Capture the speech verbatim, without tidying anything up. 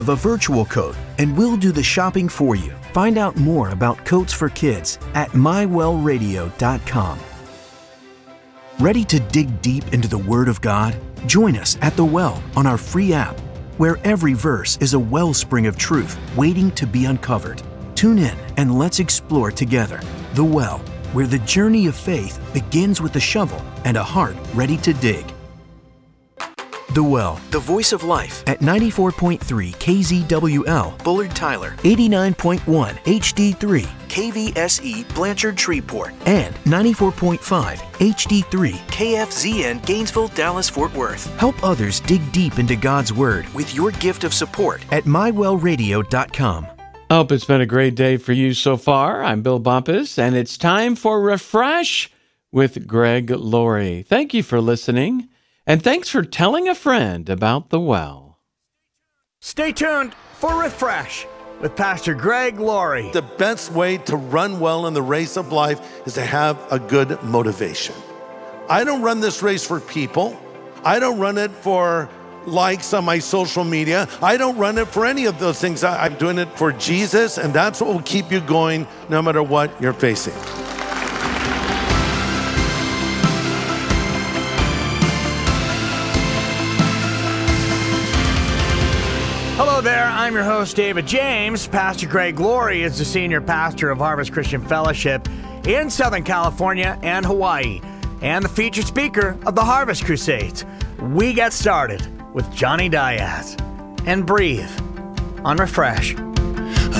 of a virtual coat, and we'll do the shopping for you. Find out more about coats for kids at my well radio dot com. Ready to dig deep into the Word of God? Join us at The Well on our free app, where every verse is a wellspring of truth waiting to be uncovered. Tune in and let's explore together The Well, where the journey of faith begins with a shovel and a heart ready to dig. The Well, the voice of life at ninety-four point three K Z W L, Bullard Tyler, eighty-nine point one H D three, K V S E, Blanchard Shreveport, and ninety-four point five H D three, K F Z N, Gainesville, Dallas, Fort Worth. Help others dig deep into God's Word with your gift of support at my well radio dot com. I hope it's been a great day for you so far. I'm Bill Bumpus, and it's time for Refresh with Greg Laurie. Thank you for listening. And thanks for telling a friend about The Well. Stay tuned for Refresh with Pastor Greg Laurie. The best way to run well in the race of life is to have a good motivation. I don't run this race for people. I don't run it for likes on my social media. I don't run it for any of those things. I'm doing it for Jesus, and that's what will keep you going no matter what you're facing. Hello there, I'm your host, David James. Pastor Greg Laurie is the senior pastor of Harvest Christian Fellowship in Southern California and Hawaii, and the featured speaker of the Harvest Crusades. We get started with Johnny Diaz and Breathe on Refresh.